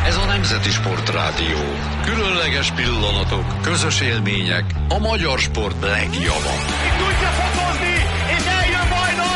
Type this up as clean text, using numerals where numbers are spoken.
Ez a Nemzeti Sportrádió. Különleges pillanatok, közös élmények, a magyar sport legjava. Itt tudja fokozni!